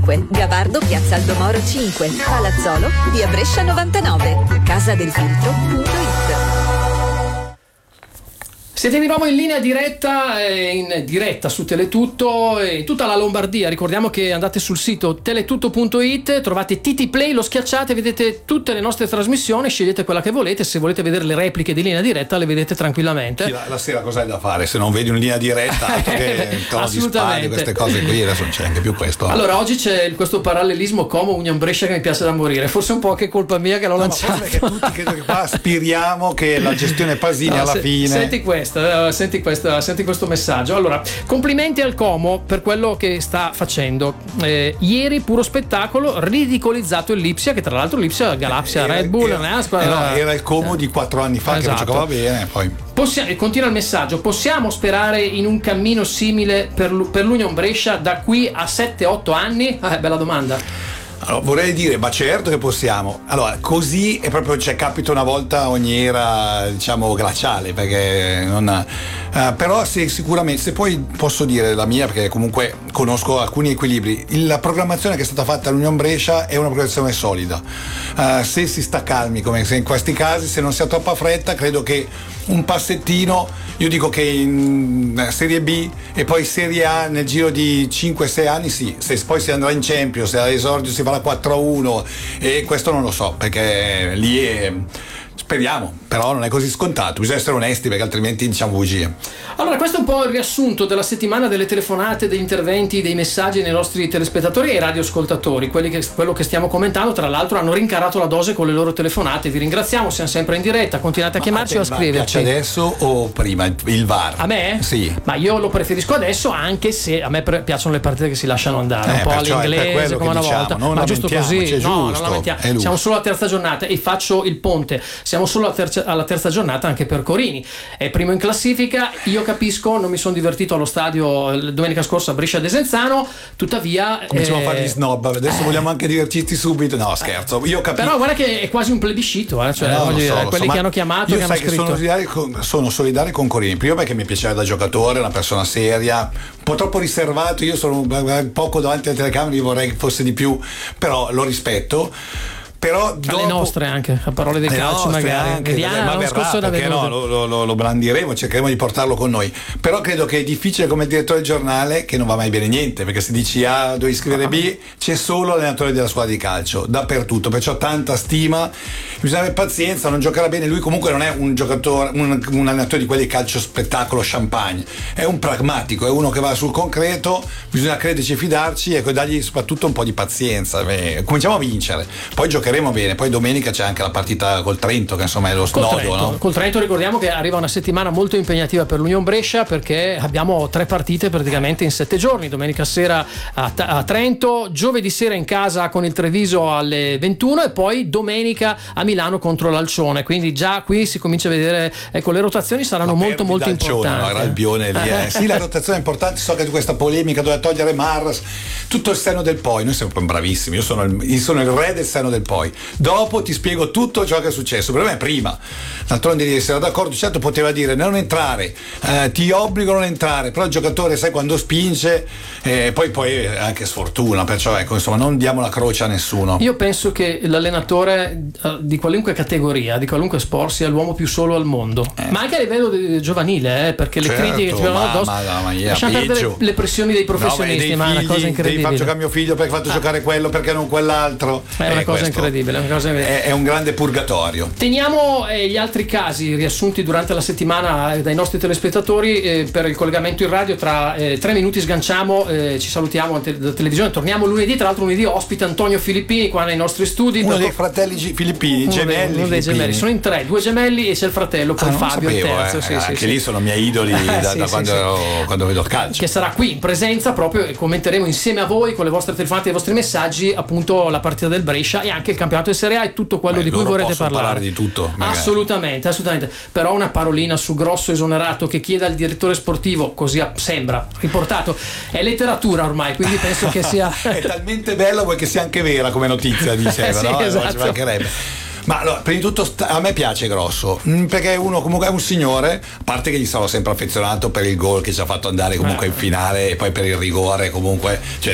5, Gavardo Piazza Aldomoro 5, Palazzolo, via Brescia 99, casadelfiltro.it. Siete di nuovo in linea diretta su Teletutto e tutta la Lombardia. Ricordiamo che andate sul sito teletutto.it, trovate TT Play, lo schiacciate, vedete tutte le nostre trasmissioni, scegliete quella che volete. Se volete vedere le repliche di linea diretta le vedete tranquillamente. Sì, la sera cosa hai da fare se non vedi in linea diretta? Assolutamente. Queste cose qui adesso non c'è neanche più questo. Allora oggi c'è questo parallelismo Como Union Brescia che mi piace da morire, forse un po' che colpa mia che l'ho lanciato. Ma perché tutti credo che qua speriamo che la gestione Pasini alla fine. Senti questo messaggio. Allora, complimenti al Como per quello che sta facendo. Ieri puro spettacolo, ridicolizzato il Lipsia, che tra l'altro Lipsia Galapsia Red Bull era il Como di 4 anni fa, esatto, che giocava bene. Poi continua il messaggio: possiamo sperare in un cammino simile per l'Union Brescia da qui a 7-8 anni? Bella domanda. Allora, vorrei dire, ma certo che possiamo. Allora, così è proprio, capita una volta ogni era, diciamo, glaciale, perché non. Però sicuramente, se poi posso dire la mia, perché comunque conosco alcuni equilibri, la programmazione che è stata fatta all'Union Brescia è una programmazione solida. Se si sta calmi, come in questi casi, se non si ha troppa fretta, credo che un passettino, io dico che in Serie B e poi Serie A nel giro di 5-6 anni sì, se poi si andrà in Champions, se all'esordio si fa la 4-1 e questo non lo so, perché lì speriamo, però non è così scontato, bisogna essere onesti perché altrimenti diciamo bugie. Allora, questo è un po' il riassunto della settimana, delle telefonate, degli interventi, dei messaggi nei nostri telespettatori e radioascoltatori. Quello che stiamo commentando, tra l'altro, hanno rincarato la dose con le loro telefonate. Vi ringraziamo, siamo sempre in diretta, continuate a chiamarci o a scriverci. Piace adesso o prima il VAR? A me? Sì. Ma io lo preferisco adesso, anche se a me piacciono le partite che si come andare, un po' all'inglese come una volta, ma giusto così, non lamentiamo. Siamo solo alla terza giornata e faccio il ponte. Siamo solo alla terza giornata anche per Corini. È primo in classifica. Io capisco, non mi sono divertito allo stadio domenica scorsa a Brescia Desenzano, tuttavia cominciamo a fare gli snob, adesso vogliamo anche divertirci subito. No, scherzo, io capisco. Però guarda che è quasi un plebiscito, cioè quelli che hanno chiamato, io che hanno scritto. sono solidari con Corini, prima perché mi piaceva da giocatore, una persona seria, un po' troppo riservato, io sono poco davanti alle telecamere, io vorrei che fosse di più, però lo rispetto. Però le nostre anche, a parole del calcio magari anche, ma verrà, perché no, lo blandiremo, cercheremo di portarlo con noi, però credo che è difficile come direttore del giornale, che non va mai bene niente, perché se dici A devi scrivere B, c'è solo l'allenatore della squadra di calcio dappertutto, perciò tanta stima, bisogna avere pazienza, non giocherà bene, lui comunque non è un giocatore, un allenatore di quelli calcio spettacolo champagne, è un pragmatico, è uno che va sul concreto, bisogna crederci e fidarci e dargli soprattutto un po' di pazienza. Cominciamo a vincere, poi giocheremo bene, poi domenica c'è anche la partita col Trento, che insomma è lo snodo, no? Col Trento ricordiamo che arriva una settimana molto impegnativa per l'Union Brescia, perché abbiamo 3 partite praticamente in 7 giorni. Domenica sera a Trento, giovedì sera in casa con il Treviso alle 21 e poi domenica a Milano contro l'Alcione, quindi già qui si comincia a vedere, ecco, le rotazioni saranno molto importanti. No, era Albione lì, sì, la rotazione è importante. So che questa polemica doveva togliere Marras, tutto il seno del poi, noi siamo bravissimi, io sono il re del seno del poi. Dopo ti spiego tutto ciò che è successo. Per me prima, d'altronde devi essere d'accordo. Certo, poteva dire non entrare, ti obbligo a non entrare, però il giocatore sai quando spinge, poi è anche sfortuna, perciò ecco, insomma, non diamo la croce a nessuno. Io penso che l'allenatore di qualunque categoria, di qualunque sport, sia l'uomo più solo al mondo, ma anche a livello giovanile, perché certo, le critiche che ci vengono addosso, lasciamo perdere le pressioni dei professionisti, ma è una cosa incredibile. Devi far giocare mio figlio perché ha fatto giocare quello, perché non quell'altro, è una cosa incredibile. È un grande purgatorio. Teniamo gli altri casi riassunti durante la settimana dai nostri telespettatori per il collegamento in radio. Tra 3 minuti sganciamo, ci salutiamo da televisione, torniamo lunedì. Tra l'altro lunedì ospita Antonio Filippini qua nei nostri studi, uno dei fratelli Filippini, uno dei gemelli, sono in 3, 2 gemelli e c'è il fratello con Fabio, sapevo, il terzo, sì, anche sì, lì sono miei idoli da quando vedo il calcio, che sarà qui in presenza proprio, e commenteremo insieme a voi con le vostre telefonate e i vostri messaggi appunto la partita del Brescia e anche il campionato di Serie A e tutto quello di cui vorrete parlare di tutto, magari. Assolutamente, però una parolina su Grosso esonerato che chieda al direttore sportivo, così sembra riportato, è letteratura ormai, quindi penso che sia è talmente bella vuoi che sia anche vera come notizia, diceva, sì, no? Esatto. Ci mancherebbe. Ma allora, prima di tutto a me piace Grosso, perché uno comunque è un signore, a parte che gli stavo sempre affezionato per il gol che ci ha fatto andare comunque in finale e poi per il rigore comunque, cioè